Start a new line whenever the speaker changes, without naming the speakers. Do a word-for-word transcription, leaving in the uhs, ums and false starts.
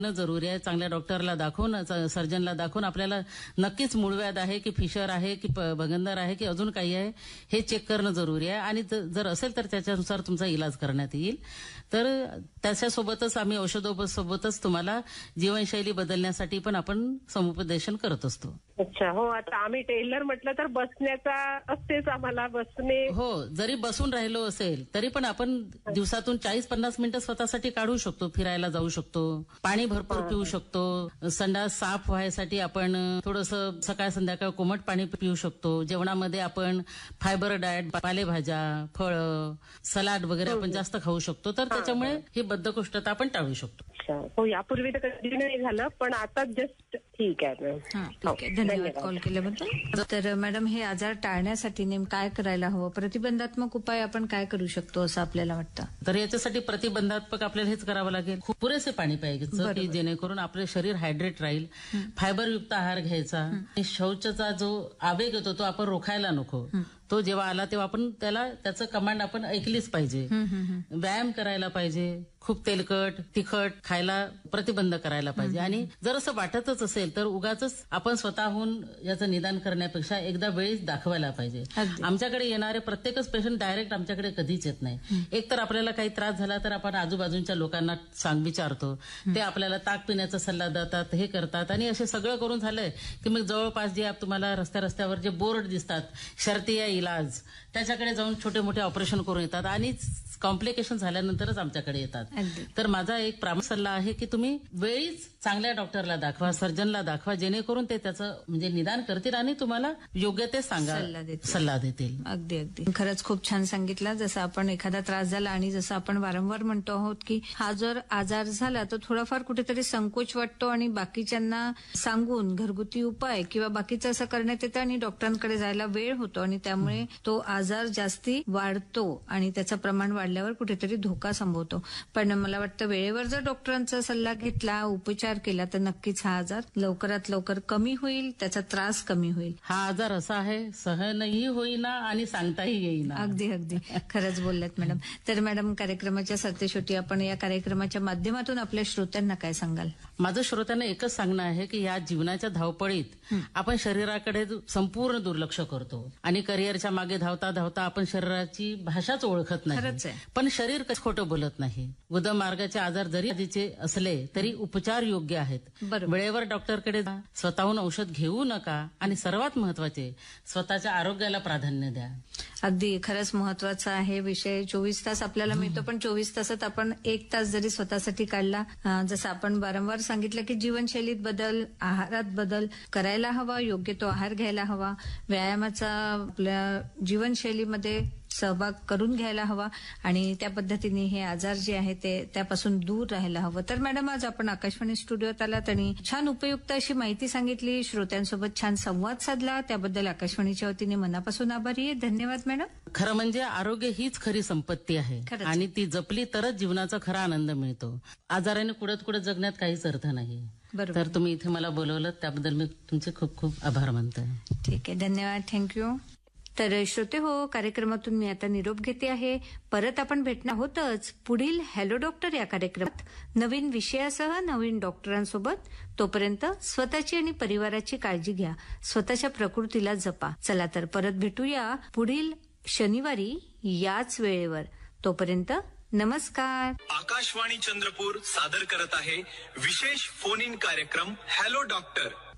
जरुरी आहे. चांगल्या डॉक्टरला दाखवून, सर्जनला दाखवून आपल्याला नक्कीच मूळव्याध आहे की फिशर आहे की भगंदर आहे की अजून काही आहे हे चेक करणं जरुरी आहे. आणि जर असेल तर त्याच्यानुसार तुमचा इलाज करण्यात येईल. तर त्याच्यासोबतच आम्ही औषधोपसोबतच तुम्हाला जीवनशैली बदलण्यासाठी पण आपण समुपदेशन करत असतो.
अच्छा, हो. आता आम्ही टेलर म्हटलं तर बसण्याचा असतेच आम्हाला बसणे.
हो, जरी बसून राहिलो असेल तरी पण आपण दिवसातून चाळीस पन्नास मिनिटं स्वतःसाठी काढू शकतो. फिरायला जाऊ शकतो, पाणी भरपूर पिऊ शकतो, संडास साफ व्हायसाठी आपण थोडंसं सकाळ संध्याकाळ कोमट पाणी पिऊ शकतो. जेवणामध्ये आपण फायबर डाएट, पालेभाज्या, फळं, सलाड वगैरे आपण जास्त खाऊ शकतो. तर त्याच्यामुळे ही बद्धकोष्ठता आपण टाळू शकतो.
हो, यापूर्वी तर कधी नाही झालं, पण आता जस्ट ठीक आहे.
ठीक आहे, धन्यवाद कॉल केल्याबद्दल. तर मॅडम, हे आजार टाळण्यासाठी नेमकं काय करायला हवं? प्रतिबंधात्मक उपाय आपण काय करू शकतो असं आपल्याला वाटतं?
तर याच्यासाठी प्रतिबंधात्मक आपल्याला हेच करावं लागेल, खूप पुरेसे पाणी प्यायचं की जेणेकरून आपले शरीर हायड्रेट राहील. फायबरयुक्त आहार घ्यायचा. शौचचा जो आवेग येतो तो आपण रोखायला नको. तो जेव्हा आला तेव्हा आपण त्याला त्याचं कमांड आपण ऐकलीच पाहिजे. व्यायाम करायला पाहिजे. खूप तेलकट तिखट खायला प्रतिबंध करायला पाहिजे. आणि जर असं वाटतच असेल तर उगाच आपण स्वतःहून याचं निदान करण्यापेक्षा एकदा वेळीच दाखवायला पाहिजे. आमच्याकडे येणारे प्रत्येकच पेशंट डायरेक्ट आमच्याकडे कधीच येत नाही. एक तर आपल्याला काही त्रास झाला तर आपण आजूबाजूच्या लोकांना सांग विचारतो, ते आपल्याला ताक पिण्याचा सल्ला देतात, हे करतात. आणि असे सगळं करून झालंय की मग जवळपास जे तुम्हाला रस्त्या रस्त्यावर जे बोर्ड दिसतात, शर्तीय इलाज, त्याच्याकडे जाऊन छोटे मोठे ऑपरेशन करून येतात आणि कॉम्प्लिकेशन झाल्यानंतरच आमच्याकडे येतात. तर माझा एक प्रामाणिक सल्ला आहे की तुम्ही वेळीच चांगल्या डॉक्टरला दाखवा, सर्जनला दाखवा, जेणेकरून ते त्याचं म्हणजे निदान करतील आणि तुम्हाला योग्य ते सांगा सल्ला देतील.
अगदी अगदी खरंच खूप छान सांगितलं. जसं आपण एखादा त्रास झाला आणि जसं आपण वारंवार म्हणतो आहोत की हा जर आजार झाला तर थोडाफार कुठेतरी संकोच वाटतो आणि बाकीच्यांना सांगून घरगुती उपाय किंवा बाकीचं असं करण्यात येतं आणि डॉक्टरांकडे जायला वेळ होतो आणि त्यामुळे तो आजार जास्ती वाढतो आणि त्याचं प्रमाण वाढल्यावर कुठेतरी धोका संभवतो. पण मला वाटतं वेळेवर जर डॉक्टरांचा सल्ला घेतला, उपचार केला तर नक्कीच हा आजार लवकरात लवकर कमी होईल, त्याचा त्रास कमी होईल.
हा आजार असा आहे, सहनही होईना आणि सांगताही येईना.
अगदी अगदी खरंच बोललात मॅडम. तर मॅडम, कार्यक्रमाच्या सरतेशेवटी आपण या कार्यक्रमाच्या माध्यमातून आपल्या श्रोत्यांना काय सांगाल?
माझं श्रोत्यांना एकच सांगणं आहे की या जीवनाच्या धावपळीत आपण शरीराकडे संपूर्ण दुर्लक्ष करतो आणि करिअरच्या मागे धावता धावता आपण शरीराची भाषाच ओळखत नाही. पण शरीर कसं खोटं बोलत नाही. गुदम मार्गाचे आजार जरी आधीचे असले तरी उपचार योग्य आहेत. वेळेवर डॉक्टरकडे जा, स्वतःहून औषध घेऊ नका आणि सर्वात महत्वाचे स्वतःच्या आरोग्याला प्राधान्य द्या.
अगदी खरंच महत्वाचा आहे विषय. चोवीस तास आपल्याला मिळतो, पण चोवीस तासात आपण एक तास जरी स्वतःसाठी काढला, जसं आपण वारंवार सांगितलं की जीवनशैलीत बदल, आहारात बदल करायला हवा, योग्य तो आहार घ्यायला हवा, व्यायामाचा आपल्या जीवनशैलीमध्ये सहभाग करून घ्यायला हवा आणि त्या पद्धतीने हे आजार जे आहे ते त्यापासून दूर राहायला हवं. तर मॅडम, आज आपण आकाशवाणी स्टुडिओत आलात आणि छान उपयुक्त अशी माहिती सांगितली, श्रोत्यांसोबत छान संवाद साधला, त्याबद्दल आकाशवाणीच्या वतीने मनापासून आभारी आहे. धन्यवाद मॅडम.
खरं म्हणजे आरोग्य हीच खरी संपत्ती आहे आणि ती जपली तरच जीवनाचा खरा आनंद मिळतो. आजाराने कुडत कुडत जगण्यात काहीच अर्थ नाही. तर तुम्ही इथे मला बोलवलं त्याबद्दल मी तुमचे खूप खूप आभार मानते.
ठीक आहे, धन्यवाद, थँक्यू. तर श्रोते हो, कार्यक्रमातून मी आता निरोप घेते आहे. परत आपण भेटणार आहोतच पुढील हॅलो डॉक्टर या कार्यक्रमात नवीन विषयासह नवीन डॉक्टरांसोबत. तोपर्यंत स्वतःची आणि परिवाराची काळजी घ्या, स्वतःच्या प्रकृतीला जपा. चला तर परत भेटूया पुढील शनिवारी याच वेळेवर. तोपर्यंत नमस्कार.
आकाशवाणी चंद्रपूर सादर करत आहे विशेष फोन इन कार्यक्रम हॅलो डॉक्टर.